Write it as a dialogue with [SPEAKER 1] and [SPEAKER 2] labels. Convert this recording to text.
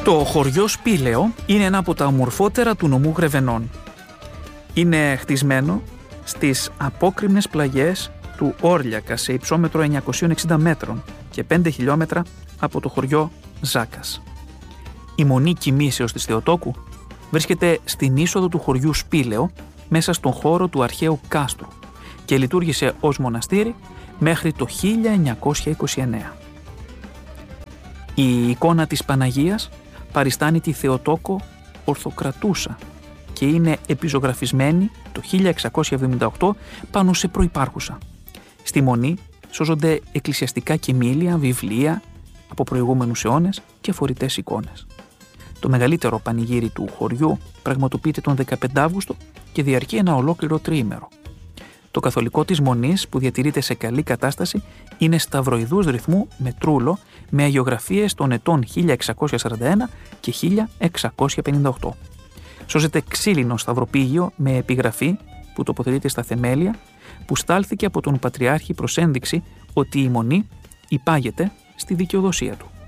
[SPEAKER 1] Το χωριό Σπήλαιο είναι ένα από τα ομορφότερα του νομού Γρεβενών. Είναι χτισμένο στις απόκρημνες πλαγιές του Όρλιακα σε υψόμετρο 960 μέτρων και 5 χιλιόμετρα από το χωριό Ζάκας. Η Μονή Κοιμήσεως της Θεοτόκου βρίσκεται στην είσοδο του χωριού Σπήλαιο μέσα στον χώρο του αρχαίου κάστρου και λειτουργήσε ως μοναστήρι μέχρι το 1929. Η εικόνα της Παναγίας παριστάνει τη Θεοτόκο ορθοκρατούσα και είναι επιζωγραφισμένη το 1678 πάνω σε προϋπάρχουσα. Στη Μονή σώζονται εκκλησιαστικά κειμήλια, βιβλία από προηγούμενους αιώνες και φορητές εικόνες. Το μεγαλύτερο πανηγύρι του χωριού πραγματοποιείται τον 15 Αύγουστο και διαρκεί ένα ολόκληρο τριήμερο. Το καθολικό της Μονής, που διατηρείται σε καλή κατάσταση, είναι σταυροειδούς ρυθμού με τρούλο, με αγιογραφίες των ετών 1641 και 1658. Σώζεται ξύλινο σταυροπήγιο με επιγραφή που τοποθετείται στα θεμέλια, που στάλθηκε από τον Πατριάρχη προς ένδειξη ότι η Μονή υπάγεται στη δικαιοδοσία του.